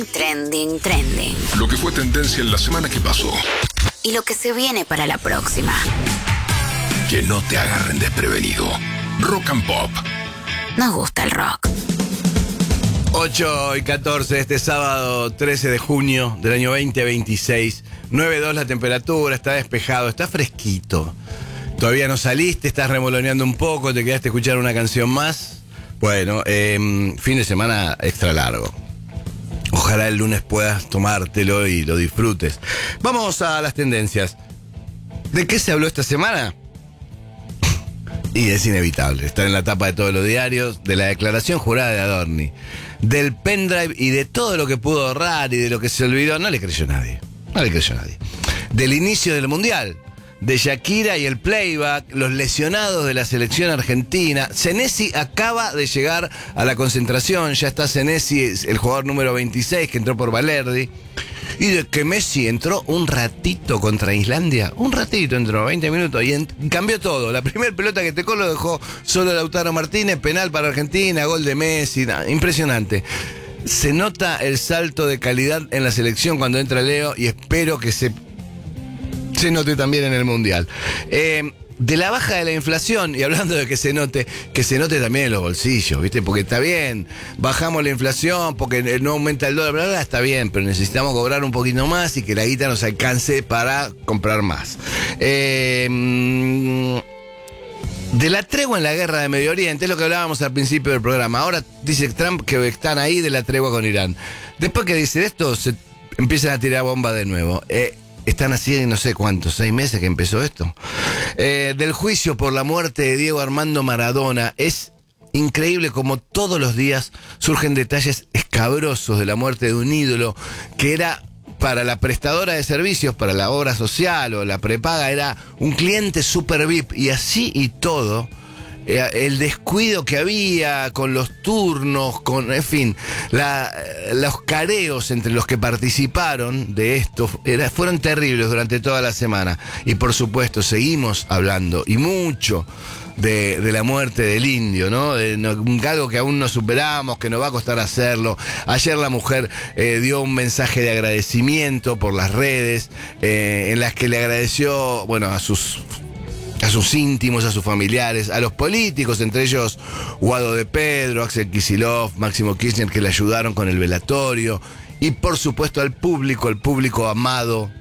Trending. Lo que fue tendencia en la semana que pasó. Y lo que se viene para la próxima. Que no te agarren desprevenido. Rock and Pop. Nos gusta el rock. 8:14 este sábado 13 de junio del año 2026. 9:2 la temperatura, está despejado, está fresquito. Todavía no saliste, estás remoloneando un poco, te quedaste a escuchar una canción más. Bueno, fin de semana extra largo. Ojalá el lunes puedas tomártelo y lo disfrutes. Vamos a las tendencias. ¿De qué se habló esta semana? Y es inevitable, está en la tapa de todos los diarios, de la declaración jurada de Adorni, del pendrive y de todo lo que pudo ahorrar y de lo que se olvidó. No le creyó nadie. Del inicio del Mundial, de Shakira y el playback, los lesionados de la selección argentina. Senesi acaba de llegar a la concentración, ya está Senesi, el jugador número 26 que entró por Valerdi. Y de que Messi entró un ratito contra Islandia, un ratito entró, 20 minutos, y cambió todo. La primera pelota que tocó lo dejó solo Lautaro Martínez, penal para Argentina, gol de Messi, impresionante. Se nota el salto de calidad en la selección cuando entra Leo y espero que se note también en el Mundial. De la baja de la inflación, y hablando de que se note también en los bolsillos, ¿viste? Porque está bien, bajamos la inflación porque no aumenta el dólar, bla, bla, está bien, pero necesitamos cobrar un poquito más y que la guita nos alcance para comprar más. De la tregua en la guerra de Medio Oriente, es lo que hablábamos al principio del programa. Ahora dice Trump que están ahí de la tregua con Irán. Después que dice esto, se empiezan a tirar bombas de nuevo. Están así, no sé cuántos, 6 meses que empezó esto. Del juicio por la muerte de Diego Armando Maradona, es increíble como todos los días surgen detalles escabrosos de la muerte de un ídolo que era, para la prestadora de servicios, para la obra social o la prepaga, era un cliente super VIP, y así y todo. El descuido que había con los turnos, en fin, los careos entre los que participaron de esto fueron terribles durante toda la semana. Y por supuesto seguimos hablando, y mucho, de la muerte del indio, ¿no? Algo que aún no superamos, que nos va a costar hacerlo. Ayer la mujer dio un mensaje de agradecimiento por las redes, en las que le agradeció, bueno, a sus íntimos, a sus familiares, a los políticos, entre ellos Guado de Pedro, Axel Kicillof, Máximo Kirchner, que le ayudaron con el velatorio, y por supuesto al público amado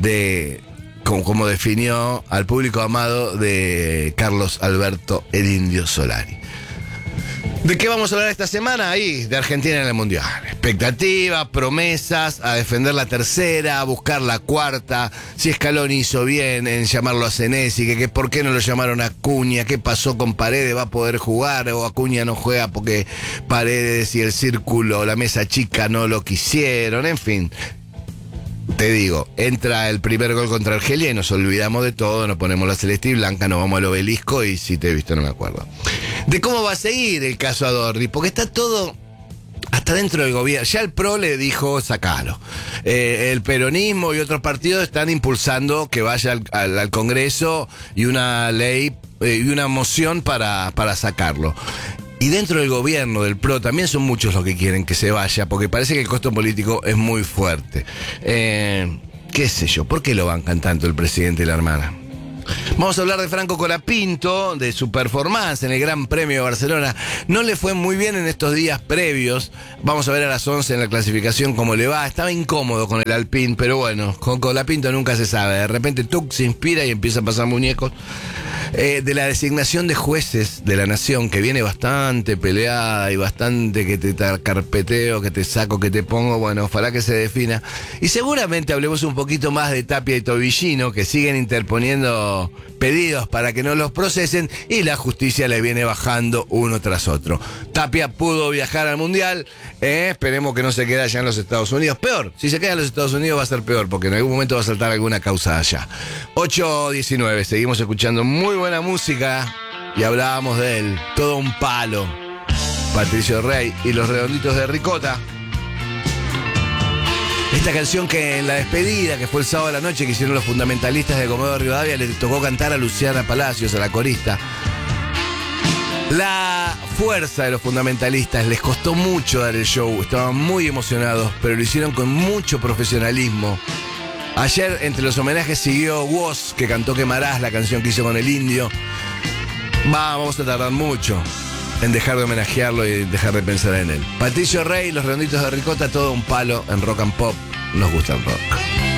como definió, al público amado de Carlos Alberto el Indio Solari. ¿De qué vamos a hablar esta semana? Ahí, de Argentina en el Mundial. Expectativas, promesas, a defender la tercera, a buscar la cuarta. Si Scaloni hizo bien en llamarlo a Senesi, que por qué no lo llamaron a Acuña, qué pasó con Paredes, va a poder jugar, o Acuña no juega porque Paredes y el círculo, la mesa chica no lo quisieron, en fin. Te digo, entra el primer gol contra Argelia y nos olvidamos de todo, nos ponemos la celeste y blanca, nos vamos al obelisco y si te he visto no me acuerdo. De cómo va a seguir el caso Adorni, porque está todo hasta dentro del gobierno. Ya el PRO le dijo, sacalo. El peronismo y otros partidos están impulsando que vaya al Congreso y una ley y una moción para sacarlo. Y dentro del gobierno del PRO también son muchos los que quieren que se vaya, porque parece que el costo político es muy fuerte. ¿Qué sé yo? ¿Por qué lo bancan tanto el presidente y la hermana? Vamos a hablar de Franco Colapinto, de su performance en el Gran Premio de Barcelona. No le fue muy bien en estos días previos. Vamos a ver a las 11 en la clasificación cómo le va. Estaba incómodo con el Alpine, pero bueno, con Colapinto nunca se sabe. De repente se inspira y empieza a pasar muñecos. De la designación de jueces de la nación, que viene bastante peleada y bastante que te carpeteo, que te saco, que te pongo, bueno, ojalá que se defina. Y seguramente hablemos un poquito más de Tapia y Tobillino, que siguen interponiendo pedidos para que no los procesen y la justicia le viene bajando uno tras otro. Tapia pudo viajar al Mundial, esperemos que no se quede allá en los Estados Unidos. Peor, si se queda en los Estados Unidos va a ser peor, porque en algún momento va a saltar alguna causa allá. 8:19, seguimos escuchando muy buena música y hablábamos de él, todo un palo. Patricio Rey y los Redonditos de Ricota. Esta canción que en la despedida, que fue el sábado de la noche, que hicieron los fundamentalistas de Comodoro Rivadavia, le tocó cantar a Luciana Palacios, a la corista. La fuerza de los fundamentalistas, les costó mucho dar el show, estaban muy emocionados, pero lo hicieron con mucho profesionalismo. Ayer entre los homenajes siguió Woz, que cantó Quemarás, la canción que hizo con el Indio. Vamos a tardar mucho en dejar de homenajearlo y dejar de pensar en él. Patricio Rey, Los Redonditos de Ricota, todo un palo en Rock and Pop. Nos gusta el rock.